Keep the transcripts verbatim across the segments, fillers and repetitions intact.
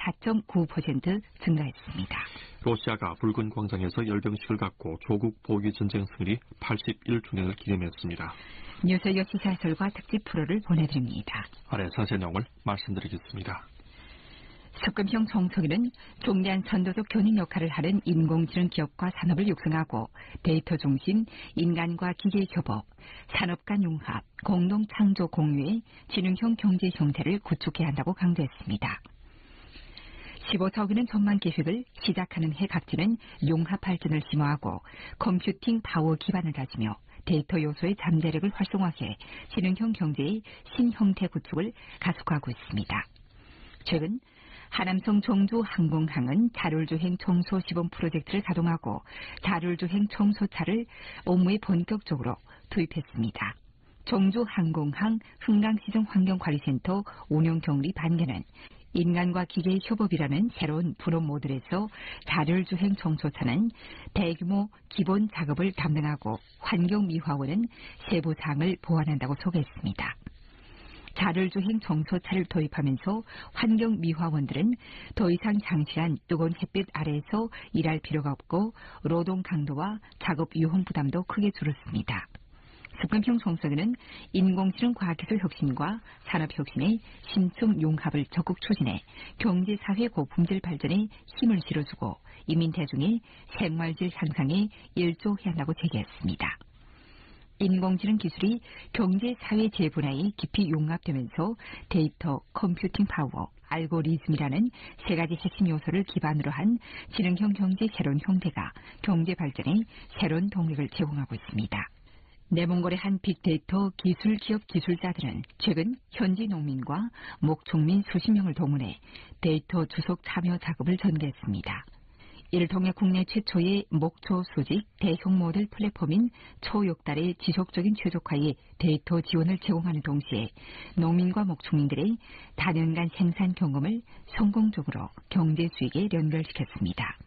사 점 구 퍼센트 증가했습니다. 러시아가 붉은 광장에서 열병식을 갖고 조국 보위 전쟁 승리 팔십일 주년을 기념했습니다. 뉴스여 시사설과 특집 프로를 보내드립니다. 아래 자세한 내용을 말씀드리겠습니다. 석금형 총석이는 중대한 선도적 견인 역할을 하는 인공지능 기업과 산업을 육성하고 데이터 중심, 인간과 기계 협업, 산업 간 융합, 공동 창조 공유의 지능형 경제 형태를 구축해야 한다고 강조했습니다. 십오 석이는 전망 계획을 시작하는 해 각지는 융합 발전을 심화하고 컴퓨팅 파워 기반을 다지며 데이터 요소의 잠재력을 활성화해 지능형 경제의 신형태 구축을 가속화하고 있습니다. 최근 하남성 종주 항공항은 자율주행 청소 시범 프로젝트를 가동하고 자율주행 청소차를 업무에 본격적으로 도입했습니다. 종주 항공항 흥강시정 환경관리센터 운영경리 반개는 인간과 기계의 협업이라는 새로운 분업 모델에서 자율주행 청소차는 대규모 기본 작업을 담당하고 환경미화원은 세부 사항을 보완한다고 소개했습니다. 자율주행 청소차를 도입하면서 환경미화원들은 더 이상 장시간 뜨거운 햇빛 아래에서 일할 필요가 없고 노동 강도와 작업 유흥 부담도 크게 줄었습니다. 석금형 청소기는 인공지능 과학기술 혁신과 산업혁신의 심층 융합을 적극 추진해 경제사회 고품질 발전에 힘을 실어주고 인민대중의 생활질 향상에 일조해야 한다고 제기했습니다. 인공지능 기술이 경제사회 재분야에 깊이 융합되면서 데이터, 컴퓨팅 파워, 알고리즘이라는 세 가지 핵심 요소를 기반으로 한 지능형 경제 새로운 형태가 경제 발전에 새로운 동력을 제공하고 있습니다. 내몽골의 한 빅데이터 기술 기업 기술자들은 최근 현지 농민과 목축민 수십 명을 동원해 데이터 주석 참여 작업을 전개했습니다. 이를 통해 국내 최초의 목초 수직 대형 모델 플랫폼인 초육달의 지속적인 최적화에 데이터 지원을 제공하는 동시에 농민과 목축민들의 다년간 생산 경험을 성공적으로 경제 수익에 연결시켰습니다.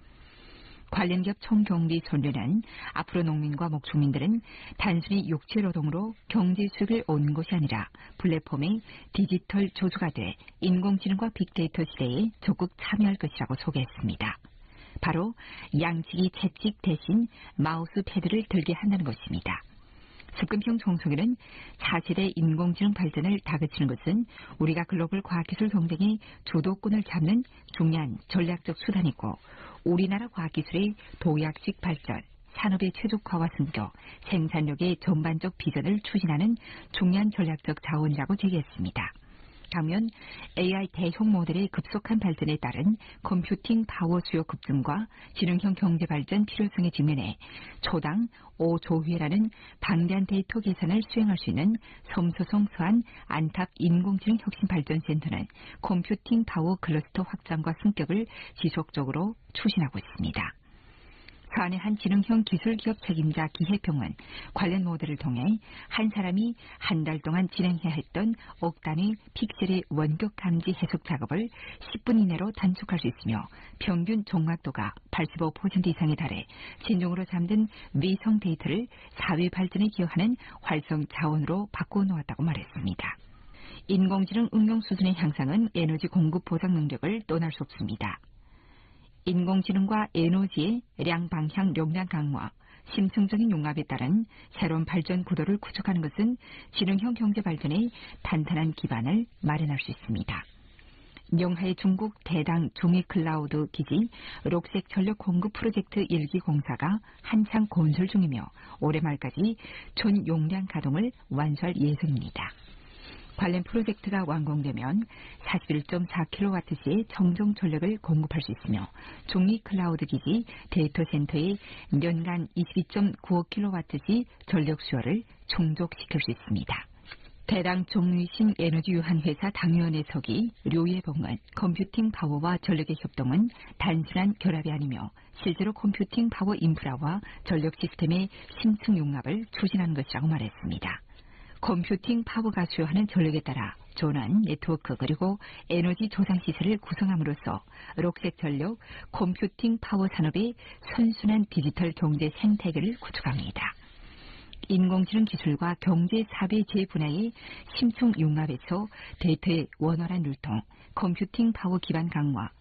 관련 기업 총경비 선례는 앞으로 농민과 목축민들은 단순히 육체노동으로 경제 수익을 얻는 것이 아니라 플랫폼의 디지털 조주가 돼 인공지능과 빅데이터 시대에 적극 참여할 것이라고 소개했습니다. 바로 양치기 채찍 대신 마우스 패드를 들게 한다는 것입니다. 석금형 청소기는 차세대 인공지능 발전을 다그치는 것은 우리가 글로벌 과학기술 경쟁의 주도권을 잡는 중요한 전략적 수단이고 우리나라 과학기술의 도약식 발전, 산업의 최적화와 승교, 생산력의 전반적 비전을 추진하는 중요한 전략적 자원이라고 제기했습니다. 반면 에이아이 대형 모델의 급속한 발전에 따른 컴퓨팅 파워 수요 급증과 지능형 경제 발전 필요성에 직면해 초당 오조 회라는 방대한 데이터 계산을 수행할 수 있는 섬서성 서안 안탑 인공지능 혁신 발전센터는 컴퓨팅 파워 클러스터 확장과 승격을 지속적으로 추진하고 있습니다. 서안의 한 지능형 기술기업 책임자 기해평은 관련 모델을 통해 한 사람이 한 달 동안 진행해야 했던 억 단위 픽셀의 원격 감지 해석 작업을 십 분 이내로 단축할 수 있으며 평균 종합도가 팔십오 퍼센트 이상에 달해 진중으로 잠든 위성 데이터를 사회 발전에 기여하는 활성 자원으로 바꿔놓았다고 말했습니다. 인공지능 응용 수준의 향상은 에너지 공급 보장 능력을 떠날 수 없습니다. 인공지능과 에너지의 량 방향 용량 강화, 심층적인 융합에 따른 새로운 발전 구도를 구축하는 것은 지능형 경제 발전의 탄탄한 기반을 마련할 수 있습니다. 영하의 중국 대당 중위클라우드 기지 록색 전력 공급 프로젝트 일 기 공사가 한창 건설 중이며 올해 말까지 전 용량 가동을 완수할 예정입니다. 관련 프로젝트가 완공되면 사십일 점 사 킬로와트시의 정정 전력을 공급할 수 있으며 중위 클라우드 기지 데이터 센터의 연간 이십이 점 구오 킬로와트시 전력 수요를 충족시킬 수 있습니다. 대당 종위신 에너지 유한 회사 당위원회 서기 류예봉은 컴퓨팅 파워와 전력의 협동은 단순한 결합이 아니며 실제로 컴퓨팅 파워 인프라와 전력 시스템의 심층 융합을 추진하는 것이라고 말했습니다. 컴퓨팅 파워가 수요하는 전력에 따라 전환, 네트워크 그리고 에너지 조장 시설을 구성함으로써 록색 전력, 컴퓨팅 파워 산업의 선순환 디지털 경제 생태계를 구축합니다. 인공지능 기술과 경제 사회 재분야의 심층 융합에서 데이터의 원활한 유통, 컴퓨팅 파워 기반 강화,